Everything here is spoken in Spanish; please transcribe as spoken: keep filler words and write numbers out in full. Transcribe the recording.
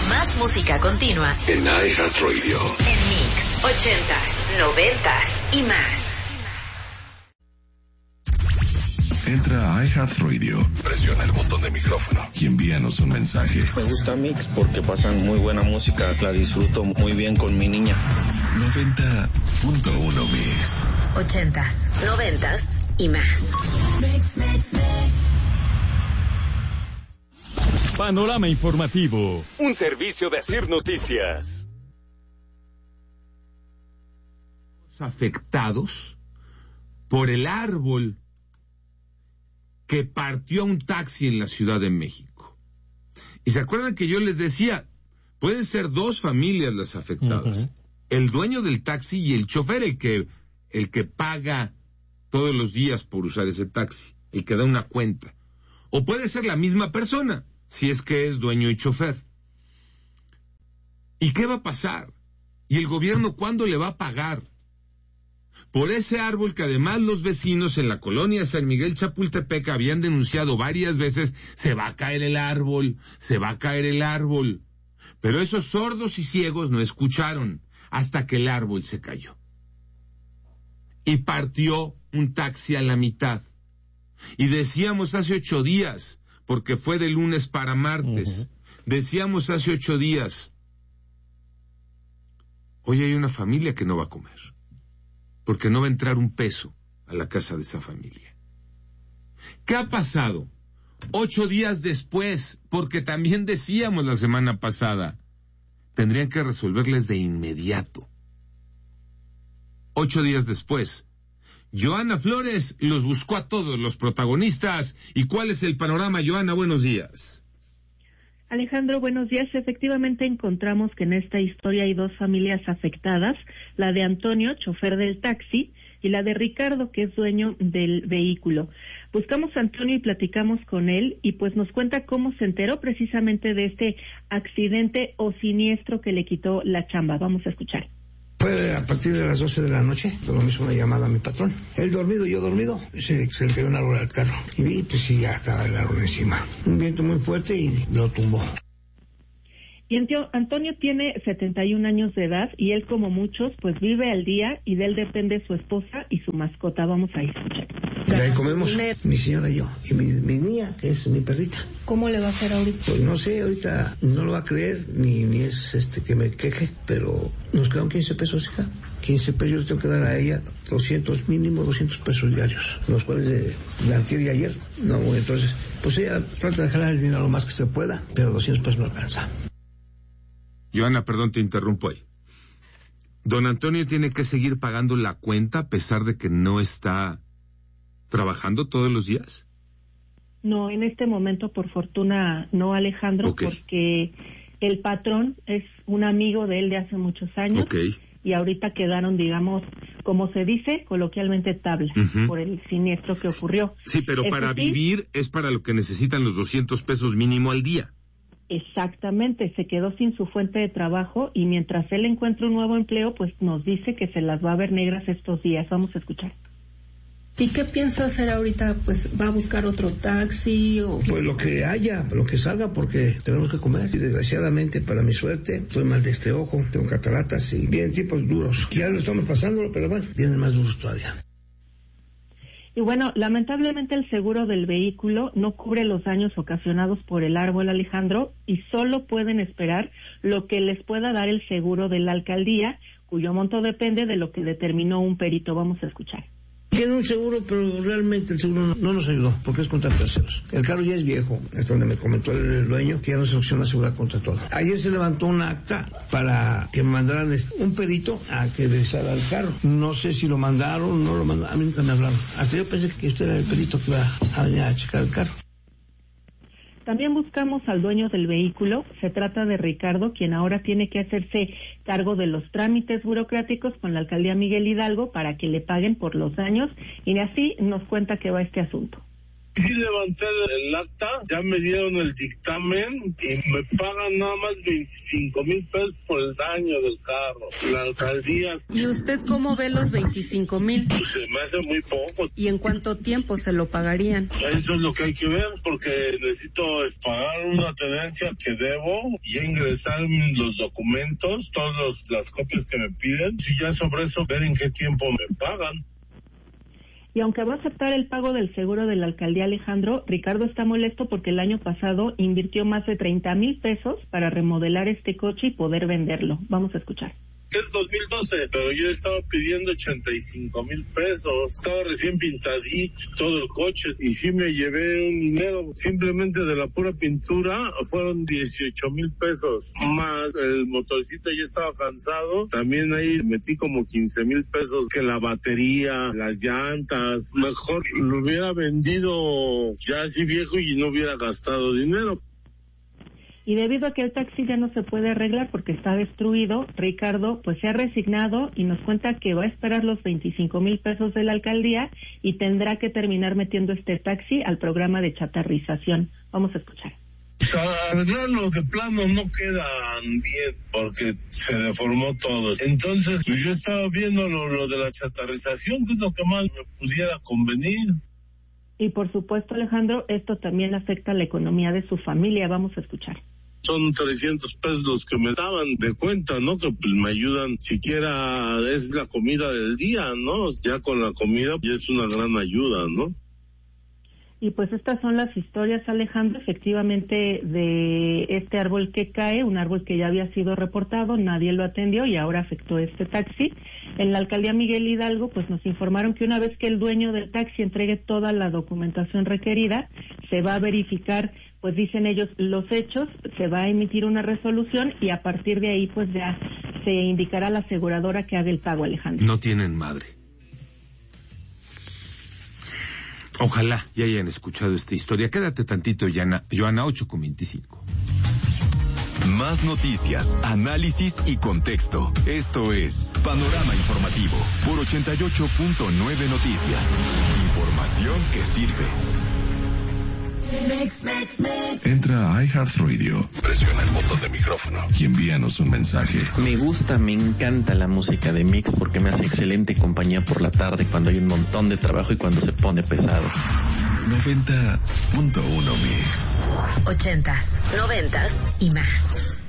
Más música continua en iHeartRadio. En Mix, ochentas, noventas y más. Entra a iHeartRadio, presiona el botón de micrófono y envíanos un mensaje. Me gusta Mix porque pasan muy buena música, la disfruto muy bien con mi niña. noventa punto uno Mix. Ochentas, noventas y más. Mix, mix, mix. Panorama informativo, un servicio de Asir Noticias. Afectados por el árbol que partió a un taxi en la Ciudad de México. Y se acuerdan que yo les decía, pueden ser dos familias las afectadas. Uh-huh. El dueño del taxi y el chofer, el que, el que paga todos los días por usar ese taxi, el que da una cuenta. O puede ser la misma persona, si es que es dueño y chofer. ¿Y qué va a pasar? ¿Y el gobierno cuándo le va a pagar? Por ese árbol que además los vecinos en la colonia San Miguel Chapultepec habían denunciado varias veces, se va a caer el árbol, se va a caer el árbol. Pero esos sordos y ciegos no escucharon hasta que el árbol se cayó. Y partió un taxi a la mitad. Y decíamos hace ocho días, porque fue de lunes para martes, uh-huh. decíamos hace ocho días, hoy hay una familia que no va a comer, porque no va a entrar un peso a la casa de esa familia. ¿Qué ha pasado? Ocho días después, porque también decíamos la semana pasada, tendrían que resolverles de inmediato. Ocho días después, Joana Flores los buscó a todos los protagonistas. ¿Y cuál es el panorama, Joana? Buenos días. Alejandro, buenos días. Efectivamente encontramos que en esta historia hay dos familias afectadas, la de Antonio, chofer del taxi, y la de Ricardo, que es dueño del vehículo. Buscamos a Antonio y platicamos con él, y pues nos cuenta cómo se enteró precisamente de este accidente o siniestro que le quitó la chamba. Vamos a escuchar. Fue a partir de las doce de la noche, pero me hizo una llamada a mi patrón. Él dormido, yo dormido, se, se le cayó un árbol al carro. Y vi, pues sí, ya estaba el árbol encima. Un viento muy fuerte y lo tumbó. Y Antonio tiene setenta y un años de edad y él, como muchos, pues vive al día y de él depende su esposa y su mascota. Vamos a escuchar. Y ahí comemos, mi señora y yo, y mi, mi niña, que es mi perrita. ¿Cómo le va a hacer ahorita? Pues no sé, ahorita no lo va a creer, ni, ni es este que me queje, pero nos quedan quince pesos, hija. quince pesos, yo le tengo que dar a ella doscientos, mínimo doscientos pesos diarios, los cuales de, de antier y ayer. No, entonces, pues ella trata de jalar el dinero lo más que se pueda, pero doscientos pesos no alcanza. Joana, perdón, te interrumpo ahí. ¿Don Antonio tiene que seguir pagando la cuenta a pesar de que no está trabajando todos los días? No, en este momento, por fortuna, no, Alejandro, okay. Porque el patrón es un amigo de él de hace muchos años. Okay. Y ahorita quedaron, digamos, como se dice coloquialmente, tabla, uh-huh. por el siniestro que ocurrió. Sí, pero Eso para sí, vivir es para lo que necesitan los doscientos pesos mínimo al día. Exactamente, se quedó sin su fuente de trabajo y mientras él encuentra un nuevo empleo, pues nos dice que se las va a ver negras estos días. Vamos a escuchar. ¿Y qué piensa hacer ahorita? Pues va a buscar otro taxi o... Pues lo que haya, lo que salga, porque tenemos que comer. Y desgraciadamente, para mi suerte, estoy mal de este ojo, tengo cataratas y vienen tipos duros. Ya lo estamos pasándolo, pero bueno, vienen más duros todavía. Y bueno, lamentablemente el seguro del vehículo no cubre los daños ocasionados por el árbol, Alejandro, y solo pueden esperar lo que les pueda dar el seguro de la alcaldía, cuyo monto depende de lo que determinó un perito. Vamos a escuchar. Tiene un seguro, pero realmente el seguro no, no nos ayudó, porque es contra terceros. El carro ya es viejo, es donde me comentó el, el dueño que ya no se opciona asegurar contra todo. Ayer se levantó un acta para que me mandaran un perito a que revisara el carro. No sé si lo mandaron, no lo mandaron, a mí nunca me hablaron. Hasta yo pensé que usted era el perito que iba a venir a checar el carro. También buscamos al dueño del vehículo. Se trata de Ricardo, quien ahora tiene que hacerse cargo de los trámites burocráticos con la alcaldía Miguel Hidalgo para que le paguen por los daños, y así nos cuenta que va este asunto. Sí levanté el, el acta, ya me dieron el dictamen y me pagan nada más veinticinco mil pesos por el daño del carro. La alcaldía... ¿Y usted cómo ve los veinticinco mil? Pues se me hace muy poco. ¿Y en cuánto tiempo se lo pagarían? Eso es lo que hay que ver, porque necesito pagar una tenencia que debo y ingresar los documentos, todas las copias que me piden, y ya sobre eso ver en qué tiempo me pagan. Y aunque va a aceptar el pago del seguro de la alcaldía, Alejandro, Ricardo está molesto porque el año pasado invirtió más de treinta mil pesos para remodelar este coche y poder venderlo. Vamos a escuchar. Es dos mil doce, pero yo estaba pidiendo ochenta y cinco mil pesos, estaba recién pintadito todo el coche y sí me llevé un dinero, simplemente de la pura pintura fueron dieciocho mil pesos, más el motorcito ya estaba cansado, también ahí metí como quince mil pesos, que la batería, las llantas, mejor lo hubiera vendido ya así viejo y no hubiera gastado dinero. Y debido a que el taxi ya no se puede arreglar porque está destruido, Ricardo pues se ha resignado y nos cuenta que va a esperar los veinticinco mil pesos de la alcaldía y tendrá que terminar metiendo este taxi al programa de chatarrización. Vamos a escuchar. Arreglarlo de plano no quedan bien porque se deformó todo. Entonces pues yo estaba viendo lo, lo de la chatarrización, que es lo que más me pudiera convenir. Y por supuesto, Alejandro, esto también afecta a la economía de su familia. Vamos a escuchar. Son trescientos pesos los que me daban de cuenta, ¿no? Que pues me ayudan, siquiera es la comida del día, ¿no? Ya con la comida ya es una gran ayuda, ¿no? Y pues estas son las historias, Alejandro, efectivamente, de este árbol que cae, un árbol que ya había sido reportado, nadie lo atendió y ahora afectó este taxi. En la alcaldía Miguel Hidalgo, pues nos informaron que una vez que el dueño del taxi entregue toda la documentación requerida, se va a verificar, pues dicen ellos, los hechos, se va a emitir una resolución y a partir de ahí, pues ya se indicará a la aseguradora que haga el pago, Alejandro. No tienen madre. Ojalá ya hayan escuchado esta historia. Quédate tantito, Joana, Joana ocho con veinticinco. Más noticias, análisis y contexto. Esto es Panorama Informativo por ochenta y ocho punto nueve Noticias. Información que sirve. Mix, mix, mix. Entra a iHeartRadio, presiona el botón de micrófono y envíanos un mensaje. Me gusta, me encanta la música de Mix porque me hace excelente compañía por la tarde cuando hay un montón de trabajo y cuando se pone pesado. noventa punto uno Mix. Ochentas, noventas y más.